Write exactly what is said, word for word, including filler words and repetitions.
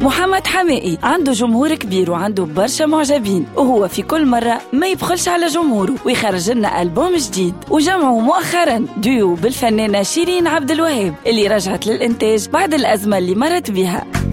محمد حمائي عنده جمهور كبير وعنده برشا معجبين، وهو في كل مرة ما يبخلش على جمهوره ويخرج لنا ألبوم جديد. وجمعوا مؤخرا ديو بالفنانة شيرين عبد الوهاب اللي رجعت للإنتاج بعد الأزمة اللي مرت بها.